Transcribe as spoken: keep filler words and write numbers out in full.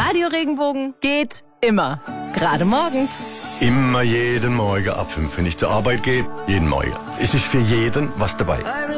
Radio Regenbogen geht immer. Gerade morgens. Immer jeden Morgen ab fünf, wenn ich zur Arbeit gehe. Jeden Morgen. Es ist für jeden was dabei.